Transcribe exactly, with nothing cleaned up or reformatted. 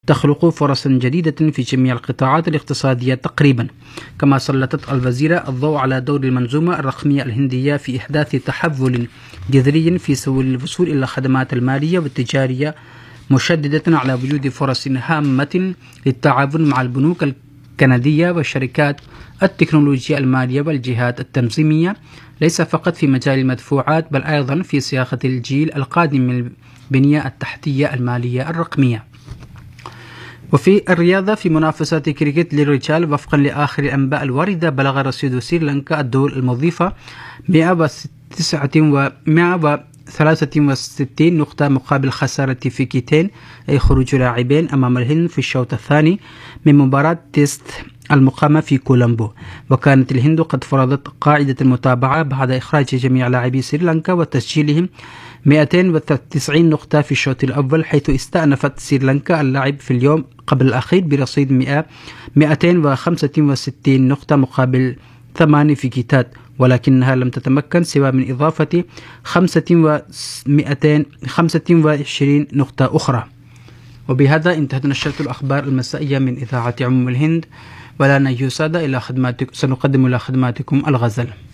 تخلق فرصا جديدة في جميع القطاعات الاقتصادية تقريبا. كما سلطت الوزيرة الضوء على دور المنظومة الرقمية الهندية في إحداث تحول جذري في سبل الوصول إلى الخدمات المالية والتجارية، مشددة على وجود فرص هامة للتعاون مع البنوك الكندية وشركات التكنولوجيا المالية والجهات التنظيمية، ليس فقط في مجال المدفوعات بل أيضا في صياغة الجيل القادم من البنية التحتية المالية الرقمية. وفي الرياضة، في منافسات كريكت للرجال، وفقا لآخر الأنباء الواردة، بلغ رصيد سريلانكا الدور المضيفة مئة وثلاثة وستين نقطة مقابل خسارة فيكتين أي خروج لاعبين أمام الهند في الشوط الثاني من مباراة تيست المقامة في كولومبو. وكانت الهند قد فرضت قاعدة المتابعة بعد إخراج جميع لاعبي سريلانكا وتسجيلهم مئتين وتسعين نقطة في الشوط الأول، حيث استأنفت سريلانكا اللعب في اليوم قبل الأخير برصيد مئتين وخمسة وستين نقطة مقابل ثماني فيكتات، ولكنها لم تتمكن سوى من إضافة خمسة وعشرين نقطة أخرى. وبهذا انتهت نشرة الأخبار المسائية من إذاعة عموم الهند، ولا نيو سادة إلى خدماتكم، سنقدم إلى خدماتكم الغزل.